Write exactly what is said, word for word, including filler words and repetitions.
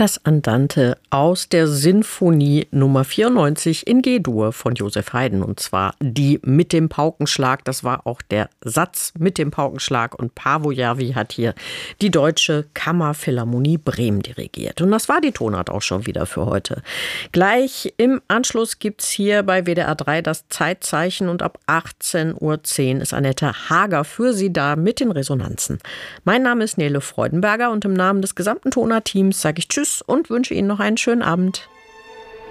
Das Andante aus der Sinfonie Nummer vierundneunzig in G-Dur von Joseph Haydn. Und zwar die mit dem Paukenschlag. Das war auch der Satz mit dem Paukenschlag. Und Paavo Järvi hat hier die Deutsche Kammerphilharmonie Bremen dirigiert. Und das war die Tonart auch schon wieder für heute. Gleich im Anschluss gibt's hier bei W D R drei das Zeitzeichen. Und ab achtzehn Uhr zehn ist Annette Hager für Sie da mit den Resonanzen. Mein Name ist Nele Freudenberger und im Namen des gesamten Tonart-Teams sage ich Tschüss und wünsche Ihnen noch einen schönen Abend.